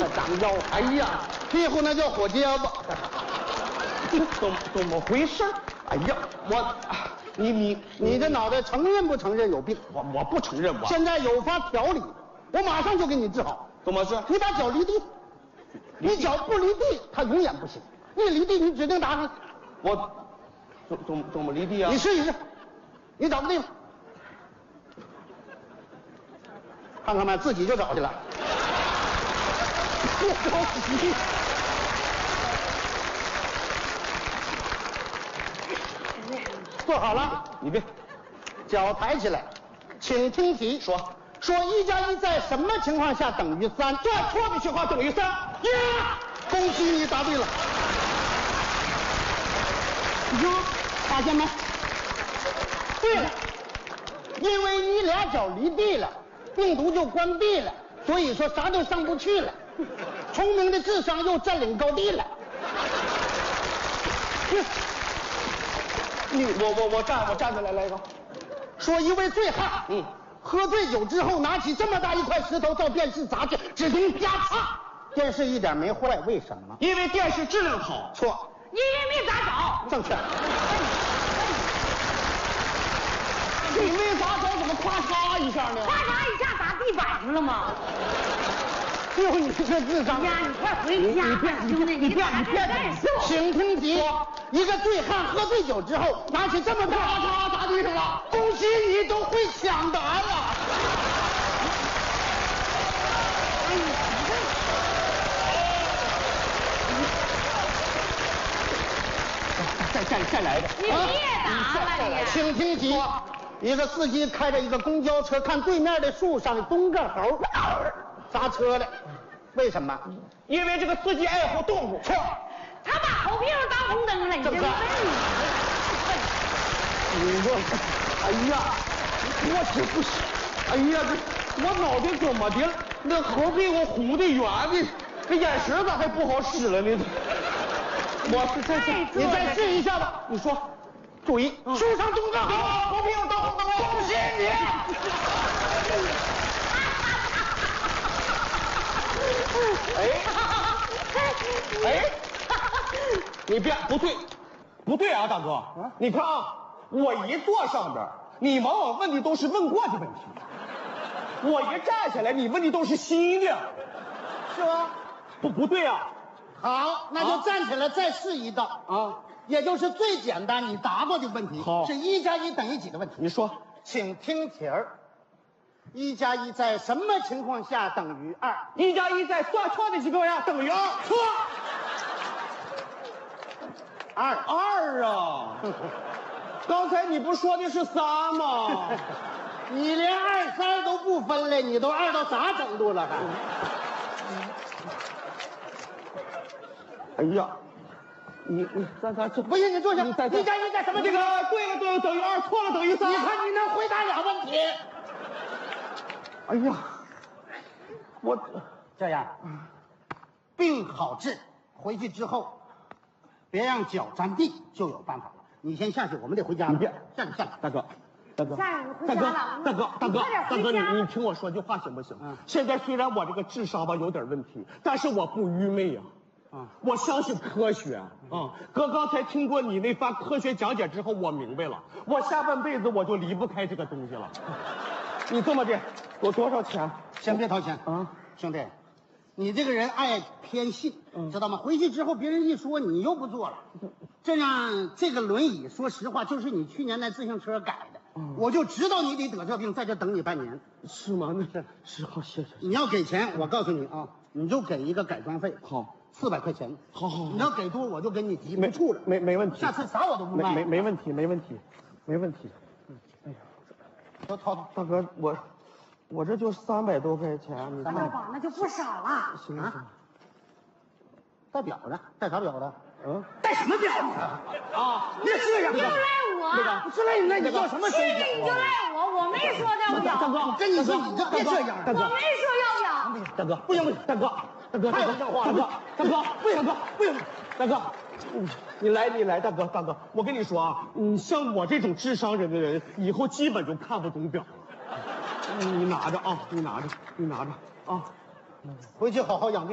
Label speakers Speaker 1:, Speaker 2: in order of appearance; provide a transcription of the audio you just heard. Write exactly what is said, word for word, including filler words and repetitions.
Speaker 1: 了长腰。
Speaker 2: 哎呀，屁股那叫火结巴。
Speaker 1: 怎怎么回事？哎呀，我，你你
Speaker 2: 你这脑袋承认不承认有病？
Speaker 1: 我我不承认我。
Speaker 2: 现在有法调理，我马上就给你治好。
Speaker 1: 怎么是？
Speaker 2: 你把脚离地，你脚不离地，它永远不行。一离地，你指定打上。
Speaker 1: 我怎怎怎么离地啊？
Speaker 2: 你试一试，你找个地方，看看吧，自己就找去了。不着急。坐好了，
Speaker 1: 你别，
Speaker 2: 脚抬起来，请听题。
Speaker 1: 说
Speaker 2: 说一加一在什么情况下等于三？
Speaker 1: 这错的情况等于三。
Speaker 2: 呀，恭喜你答对了。你说发现没？对了，因为你俩脚离地了，病毒就关闭了，所以说啥都上不去了。聪明的智商又占领高地了。
Speaker 1: 你我我我站我站起来来一个。
Speaker 2: 说一位醉汉，
Speaker 1: 嗯，
Speaker 2: 喝醉酒之后拿起这么大一块石头到电视砸去，只听啪嚓，电视一点没坏，为什么？
Speaker 1: 因为电视质量好。
Speaker 2: 错。
Speaker 3: 因为没砸着。
Speaker 2: 正确。
Speaker 1: 你没砸着，怎么咔嚓一下呢？
Speaker 3: 咔嚓一下砸地板上了吗？
Speaker 2: 就你这智商！
Speaker 3: 呀，你快回家吧，兄弟，你别你别干什么？
Speaker 2: 请听题：一个醉汉喝醉酒之后，拿起这么大咔嚓砸地上了。恭喜你都会抢答了。
Speaker 1: 再再再来一个。
Speaker 3: 你别打了你。
Speaker 2: 请听题：一个司机开着一个公交车，看对面的树上蹲个猴，砸车了，为什么？
Speaker 1: 因为这个司机爱护动物。
Speaker 2: 错。
Speaker 3: 他把猴屁股当红灯了，你这笨。
Speaker 1: 你说，哎呀，我这不是，哎呀，这我脑袋怎么的了？那猴屁股糊的圆的，这眼神咋还不好使了呢？我是再再
Speaker 2: 你再试一下吧。
Speaker 1: 你说，注意，
Speaker 2: 树上蹲个猴，
Speaker 1: 猴屁股当红灯了，
Speaker 2: 恭喜你！
Speaker 1: 哎哎，你别不对，不对啊，大哥，你看啊，我一坐上边，你往往问的都是问过的问题；我一站起来，你问的都是新的，
Speaker 2: 是吧？
Speaker 1: 不不对啊。
Speaker 2: 好，那就站起来再试一道啊，也就是最简单你答过的问题，
Speaker 1: 好，
Speaker 2: 是一加一等于几的问题。
Speaker 1: 你说，
Speaker 2: 请听题儿：一加一在什么情况下等于二？
Speaker 1: 一加一在算错的情况下等于二。
Speaker 2: 错。二
Speaker 1: 二啊！刚才你不说的是三吗？
Speaker 2: 你连二三都不分了，你都二到啥程度了还？
Speaker 1: 哎呀，你你咱咱这
Speaker 2: 不信你坐下。
Speaker 1: 你再
Speaker 2: 一加一在什么
Speaker 1: 这
Speaker 2: 情况？
Speaker 1: 个对了对了等于二，错了等于三。
Speaker 2: 你看你能回答俩问题？
Speaker 1: 哎呀，我
Speaker 2: 这样，病好治，回去之后别让脚沾地，就有办法了。你先下去，我们得回家了。
Speaker 1: 你别
Speaker 2: 下去下去，
Speaker 1: 大哥。大哥，
Speaker 3: 下回
Speaker 1: 大哥，
Speaker 3: 家了
Speaker 1: 大哥，大哥，大哥，你
Speaker 3: 你
Speaker 1: 你听我说句话行不行？
Speaker 2: 嗯。
Speaker 1: 现在虽然我这个智商吧有点问题，但是我不愚昧呀。
Speaker 2: 啊，
Speaker 1: 我相信科学啊！哥刚才听过你那番科学讲解之后，我明白了，我下半辈子我就离不开这个东西了。你这么的，有多少钱？
Speaker 2: 先别掏钱
Speaker 1: 啊，
Speaker 2: 兄弟，你这个人爱偏信，知道吗？回去之后别人一说你又不做了，这样这个轮椅，说实话就是你去年那自行车改的，我就知道你得得这病，在这等你半年。
Speaker 1: 是吗？那是是好，谢谢。
Speaker 2: 你要给钱，我告诉你啊，你就给一个改装费。
Speaker 1: 好。
Speaker 2: 四百块钱，
Speaker 1: 好好好，
Speaker 2: 你要给多我就给你急，
Speaker 1: 没
Speaker 2: 处了，
Speaker 1: 没没问题，
Speaker 2: 下次啥我都不卖，
Speaker 1: 没没问题，没问题，没问题。嗯，哎呀，
Speaker 2: 都掏掏，
Speaker 1: 大哥，我我这就三百多块钱，你看，
Speaker 3: 那就不少了。
Speaker 1: 行行，
Speaker 2: 带表的，带啥表的？
Speaker 1: 嗯，
Speaker 2: 带什么表啊？啊，别这样，
Speaker 3: 就赖我，
Speaker 2: 那个不是赖你，那你要什么
Speaker 3: 是你就赖我，我没说要表。
Speaker 1: 大哥，
Speaker 2: 我跟你说，你这别这样，
Speaker 1: 大哥，
Speaker 3: 我没说要表。
Speaker 1: 大哥，不行不行，大哥。大哥，
Speaker 2: 太不像话了！
Speaker 1: 大哥，大哥，不行，大哥，不行，大哥，你来，你来，大哥，大哥，我跟你说啊，你像我这种智商人的人，以后基本就看不懂表了。你拿着啊，你拿着，你拿着啊，
Speaker 2: 回去好好养病。